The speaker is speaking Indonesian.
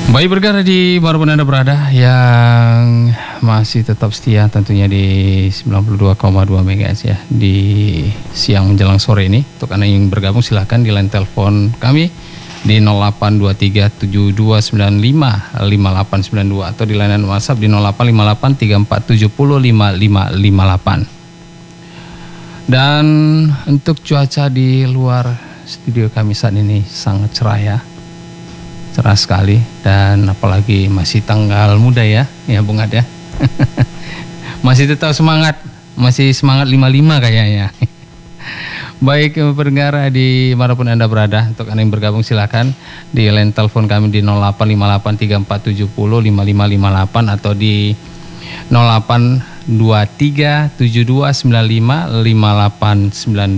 Baik berkara di manapun Anda berada yang masih tetap setia tentunya di 92,2 MHz ya di siang menjelang sore ini. Untuk Anda yang bergabung silahkan di line telepon kami di 082372955892 atau di layanan WhatsApp di 085834705558. Dan untuk cuaca di luar studio kami saat ini sangat cerah ya. Cerah sekali, dan apalagi masih tanggal muda ya Bung Ad ya. Masih tetap semangat, masih semangat 55 kayaknya. Baik pendengar di manapun Anda berada, untuk Anda yang bergabung silakan di line telepon kami di 085834705558 atau di 082372955892.